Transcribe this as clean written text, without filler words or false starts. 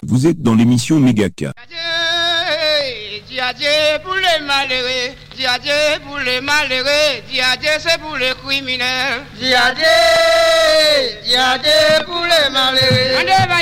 Vous êtes dans l'émission Megaka. Diadier pour les malheureux, Diadier pour les malheureux, Diadier c'est pour les criminels. Diadier pour les malheureux.